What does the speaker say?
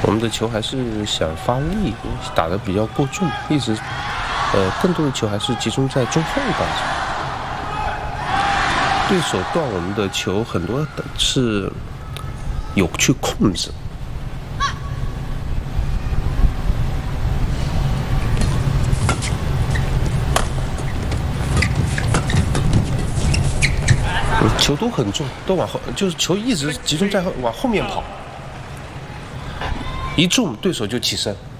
我们的球还是想发力，打得比较过重，一直更多的球还是集中在中后段上。对手断我们的球很多的是有去控制。球都很重，都往后，就是球一直集中在往后面跑，一重对手就起身。